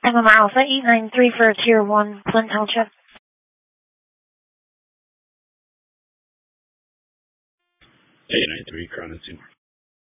MM Alpha 893 for Tier 1, Flint Township. 893, Crown and Seymour.